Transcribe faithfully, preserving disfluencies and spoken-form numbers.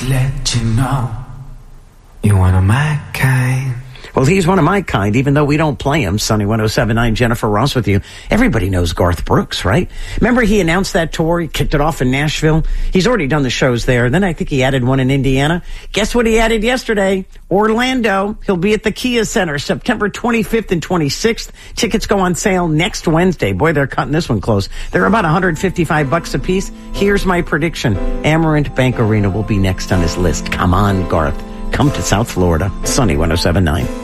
just let you know you're one of my kind. Well, he's one of my kind, even though we don't play him. Sunny one oh seven point nine, Jennifer Ross with you. Everybody knows Garth Brooks, right? Remember he announced that tour? He kicked it off in Nashville. He's already done the shows there. Then I think he added one in Indiana. Guess what he added yesterday? Orlando. He'll be at the Kia Center September twenty-fifth and twenty-sixth. Tickets go on sale next Wednesday. Boy, they're cutting this one close. They're about one hundred fifty-five bucks a piece. Here's my prediction. Amerant Bank Arena will be next on his list. Come on, Garth. Come to South Florida. Sunny one oh seven point nine.